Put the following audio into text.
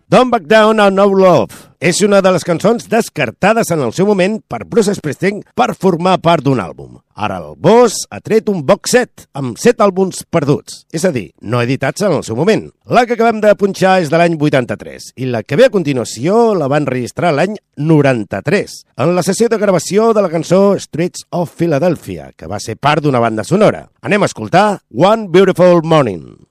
Don't Back Down on No Love és una de les cançons descartades en el seu moment per Bruce Springsteen per formar part d'un àlbum. Ara el Boss ha tret un box set amb 7 àlbums perduts, és a dir, no editats en el seu moment. La que acabem de punxar és de l'any 83 i la que ve a continuació la van registrar l'any 93 en la sessió de gravació de la cançó Streets of Philadelphia, que va ser part d'una banda sonora. Anem a escoltar One Beautiful Morning.